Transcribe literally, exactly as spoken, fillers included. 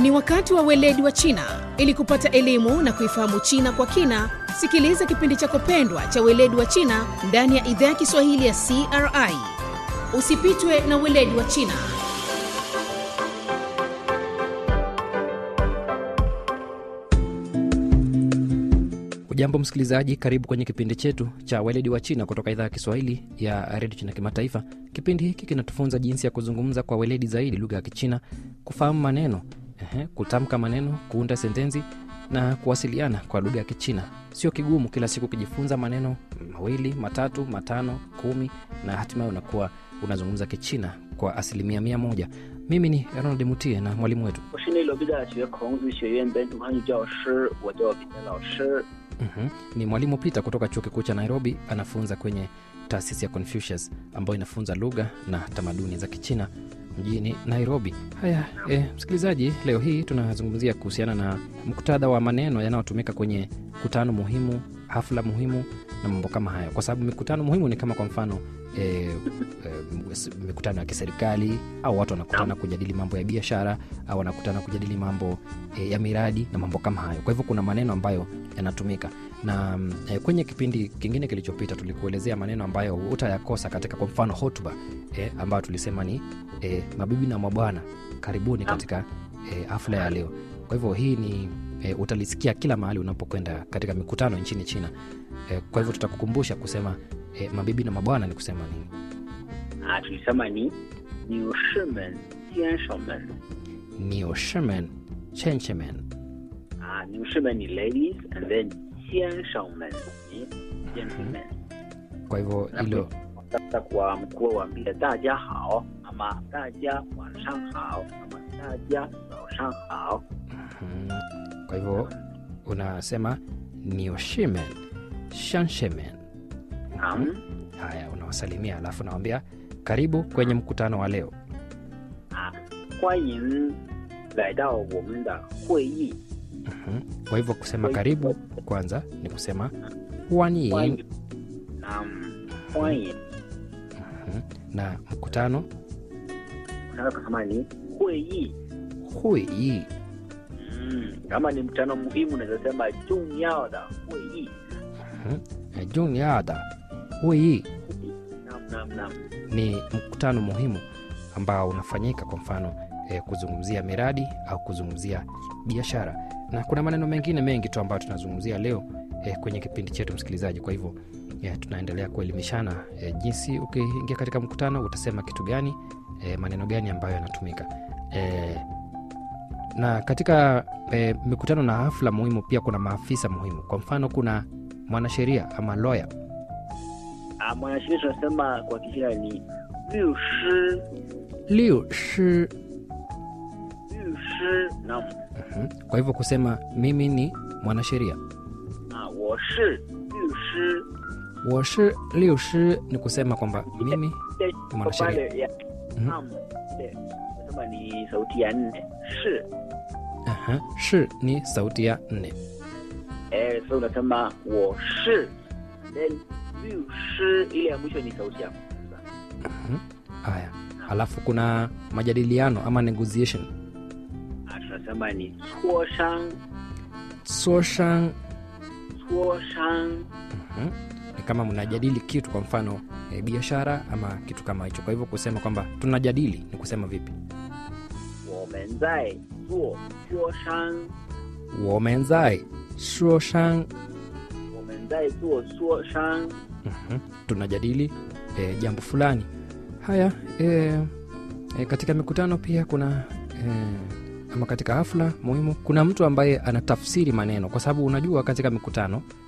Ni wakati wa weledi wa China. Ili kupata elimu na kuifahamu China kwa kina, sikiliza kipindi chako pendwa cha weledi wa China ndani ya idhaa ya Kiswahili ya C R I. Usipitwe na weledi wa China. Ujambo msikilizaji, karibu kwenye kipindi chetu cha weledi wa China kutoka idhaa ya Kiswahili ya Radio China Kimataifa. Kipindi hiki kinatufunza jinsi ya kuzungumza kwa weledi zaidi lugha ya Kichina, kufahamu maneno, ehe, kutamka maneno, kuunda sentensi na kuwasiliana kwa lugha ya Kichina. Sio kigumu, kila siku kujifunza maneno mawili, matatu, matano, kumi na hatimaye unakuwa unazungumza Kichina kwa asilimia mia moja. Mimi ni Ronald Mutie na mwalimu wetu. Mm-hmm. Ni mwalimu Peter kutoka chuo kikuu cha Nairobi, anafunza kwenye taasisi ya Confucius ambayo inafunza lugha na tamaduni za Kichina mjini Nairobi. Haya, eh, msikilizaji, leo hii tunazungumzia kuhusiana na muktadha wa maneno yanayotumika kwenye mkutano muhimu, hafla muhimu na mambo kama hayo. Kwa sababu mikutano muhimu ni kama kwa mfano eh, eh, mikutano ya kiserikali, au watu wanakutana kujadili mambo ya biashara, au wanakutana kujadili mambo eh, ya miradi na mambo kama hayo. Kwa hivyo kuna maneno ambayo yanatumika. Na eh, kwenye kipindi kingine kilichopita tulikuelezea maneno ambayo utayakosa katika kwa mfano hotuba eh, ambayo tulisema ni eh, mabibi na mabwana, karibuni katika eh, hafla ya leo. Kwa hivyo hii ni eh, utalisikia kila mahali unapokwenda katika mikutano nchini China. Eh, kwa hivyo tutakukumbusha kusema eh, mabibi na mabwana ni kusema nini. Ah, tulisema ni niu shimen jianshomen. Niu shimen chenchemen. Ah, niu shimen ni ladies and then jianshomen ni gentlemen. Kwa hivyo hilo sasa kwa mkuu wa mbele daja hao ama daja wanshang hao ama daja zaoshang hao. Kwa hivyo unasema niu shimen shanshemen. Um, Haya, unawasalimia alafu nawaambia karibu kwenye mkutano wa leo. Ah, huanyin lai dao women da huiyi. Kwa hivyo kusema karibu kwanza ni kusema huanyin. Um, huanyin. Na mkutano unaweza kusema ni huiyi. Huiyi. Mm, kama ni mkutano muhimu unaweza sema jungyao da huiyi. Mhm. Jungyao da huiyi. Naam, naam, naam. Ni mkutano muhimu ambao unafanyika kwa mfano eh, kuzungumzia miradi au kuzungumzia biashara. Na kuna maneno mengine mengi tu ambayo tunazungumzia leo eh, kwenye kipindi chetu msikilizaji. Kwa hivyo eh, tunaendelea kuelimishana eh, jinsi ukiingia katika mkutano utasema kitu gani, eh, maneno gani ambayo yanatumika. Eh, na katika eh, mikutano na hafla muhimu pia kuna maafisa muhimu. Kwa mfano kuna mwanasheria ama lawyer. Ah, mwanasheria tunasema kwa Kichina ni liu shi. Liu shi. Liu shi. Naam. Uh-huh. Kwa hivyo kusema mimi ni mwanasheria. Ah, wo shi liu shi. Wo shi liu shi ni kusema kwamba mimi ni mwanasheria. Naam. Tunasema ni sauti ya nne. Shi. Aha, shi ni sauti ya nne. Eh, so unasema wo shi. Then liu shi ile ya mwisho ni sauti ya kwanza. Mhm. Haya. Alafu kuna majadiliano ama negotiation. Ah, tunasema ni cuo shang. Cuo shang. Cuo shang. Mhm. Ni kama mnajadili kitu, kwa mfano e, biashara ama kitu kama hicho. Kwa hivyo kusema kwamba tunajadili ni kusema vipi? Women zai zuo cuo shang. Women zai cuo shang. Women zai zuo cuo shang. Mhm. Tunajadili e, jambo fulani. Haya, e, e, katika mikutano pia kuna e, ama katika hafla muhimu kuna mtu ambaye anatafsiri maneno, kwa sababu unajua katika mikutano